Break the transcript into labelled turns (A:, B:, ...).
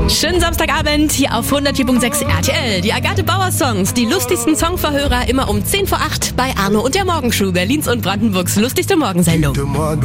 A: Schönen Samstagabend hier auf 104.6 RTL. Die Agathe Bauer Songs, die lustigsten Songverhörer immer um 7:50 bei Arno und der Morgenshow, Berlins und Brandenburgs lustigste Morgensendung.